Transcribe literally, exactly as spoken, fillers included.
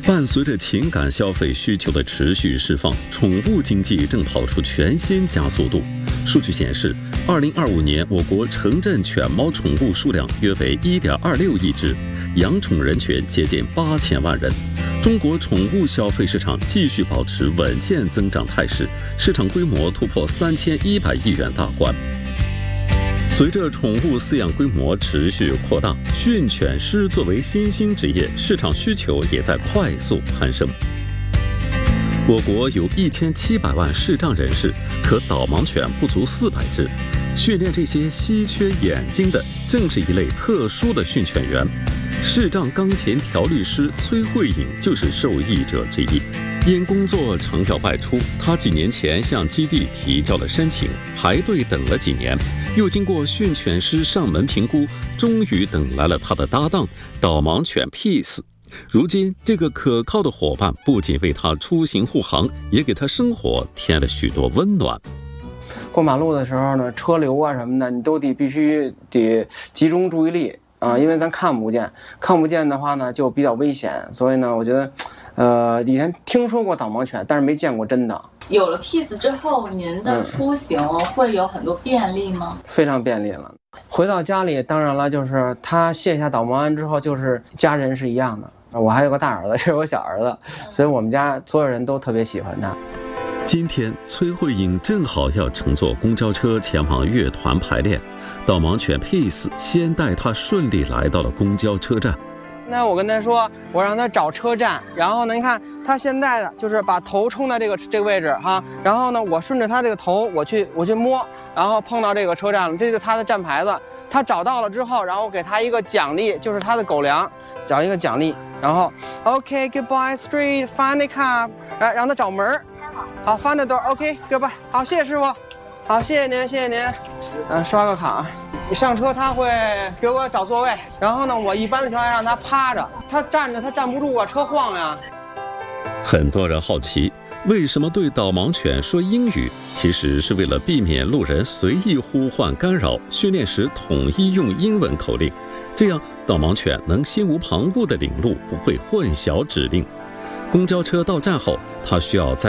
伴随着情感消费需求的持续释放，宠物经济正跑出全新加速度。数据显示，二零二五年我国城镇犬猫宠物数量约为一点二六亿只，养宠人群接近八千万人。中国宠物消费市场继续保持稳健增长态势，市场规模突破三千一百亿元大关。随着宠物饲养规模持续扩大，训犬师作为新兴职业，市场需求也在快速攀升。我国有一千七百万视障人士，可导盲犬不足四百只。训练这些稀缺眼睛的，正是一类特殊的训犬员。视障钢琴调律师崔慧颖就是受益者之一。因工作常要外出，他几年前向基地提交了申请，排队等了几年，又经过训犬师上门评估，终于等来了他的搭档导盲犬 Peace。如今，这个可靠的伙伴不仅为他出行护航，也给他生活添了许多温暖。 过马路的时候呢，车流啊什么的，你都得必须得集中注意力啊，因为咱看不见，看不见的话呢就比较危险，所以呢，我觉得。呃，以前听说过导盲犬，但是没见过真的。 有了 Peace 之后，您的出行会有很多便利吗？ 嗯、非常便利了。回到家里，当然了，就是他卸下导盲完之后，就是家人是一样的。我还有个大儿子，这是我小儿子，所以我们家所有人都特别喜欢他。 今天，崔慧颖正好要乘坐公交车前往乐团排练，导盲犬 Peace 先带他顺利来到了公交车站。 那我跟他说，我让他找车站，然后呢，你看他现在的就是把头冲到这个这个位置哈，然后呢，我顺着他这个头，我去我去摸，然后碰到这个车站了，这就是他的站牌子。他找到了之后，然后给他一个奖励，就是他的狗粮，找一个奖励，然后 OK goodbye street find a car， 来让他找门，好 find the door OK goodbye， 好谢谢师傅，好谢谢您谢谢您，嗯、呃、刷个卡。一上车他会给我找座位，然后呢，我一般的情况下让他趴着，他站着他站不住啊，车晃呀。 很多人好奇，为什么对导盲犬说英语？其实是为了避免路人随意呼唤干扰，训练时统一用英文口令，这样导盲犬能心无旁骛地领路，不会混淆指令。公交车到站后，他需要在